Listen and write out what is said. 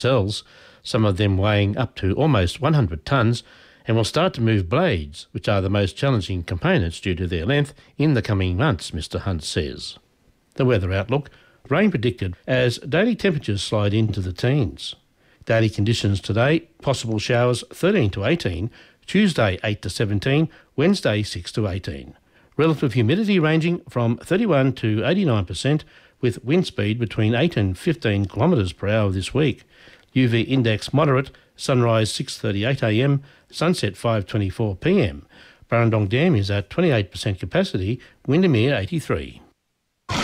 cells, some of them weighing up to almost 100 tonnes, and will start to move blades, which are the most challenging components due to their length, in the coming months, Mr Hunt says. The weather outlook: rain predicted as daily temperatures slide into the teens. Daily conditions today: possible showers 13 to 18, Tuesday 8 to 17, Wednesday 6 to 18. Relative humidity ranging from 31 to 89%, with wind speed between 8 and 15 kilometres per hour this week. UV index moderate, sunrise 6:38am, sunset 5:24pm. Burrendong Dam is at 28% capacity, Windermere 83.